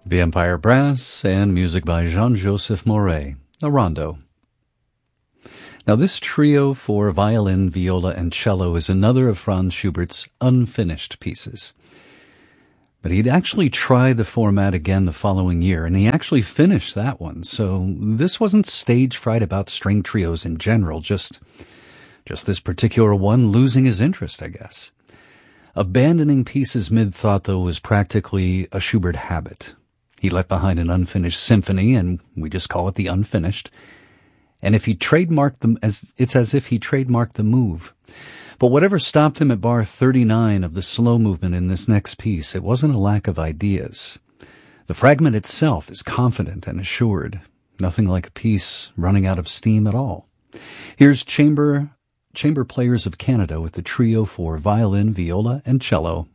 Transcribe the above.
The Empire Brass and music by Jean-Joseph Moret, a rondo. Now this trio for violin, viola, and cello is another of Franz Schubert's unfinished pieces. But he'd actually tried the format again the following year, and he actually finished that one. So this wasn't stage fright about string trios in general, just this particular one losing his interest, I guess. Abandoning pieces mid-thought, though, was practically a Schubert habit. He left behind an unfinished symphony, and we just call it the unfinished. And if he trademarked them, it's as if he trademarked the move. But whatever stopped him at bar 39 of the slow movement in this next piece, it wasn't a lack of ideas. The fragment itself is confident and assured. Nothing like a piece running out of steam at all. Here's Chamber Players of Canada with the trio for violin, viola, and cello,